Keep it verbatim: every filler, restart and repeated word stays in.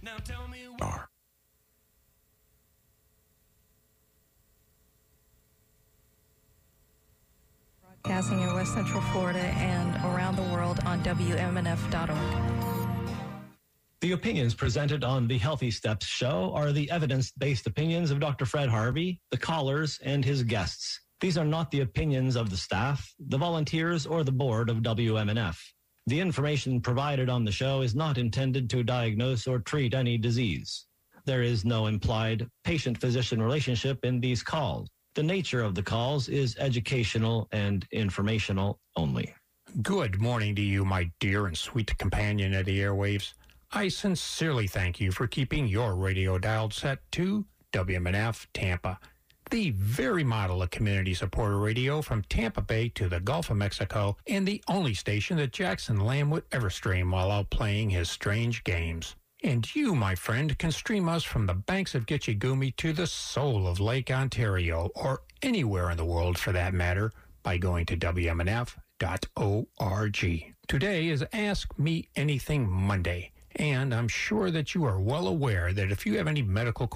Now tell me what Are. Broadcasting in West Central Florida and around the world on W M N F dot org. The opinions presented on the Healthy Steps show are the evidence-based opinions of Doctor Fred Harvey, the callers, and his guests. These are not the opinions of the staff, the volunteers, or the board of W M N F. The information provided on the show is not intended to diagnose or treat any disease. There is no implied patient-physician relationship in these calls. The nature of the calls is educational and informational only. Good morning to you, my dear and sweet companion of the airwaves. I sincerely thank you for keeping your radio dialed set to W M N F Tampa, the very model of community-supported radio from Tampa Bay to the Gulf of Mexico, and the only station that Jackson Lamb would ever stream while out playing his strange games. And you, my friend, can stream us from the banks of Gitche Gumee to the soul of Lake Ontario, or anywhere in the world for that matter, by going to W M N F dot org. Today is Ask Me Anything Monday, and I'm sure that you are well aware that if you have any medical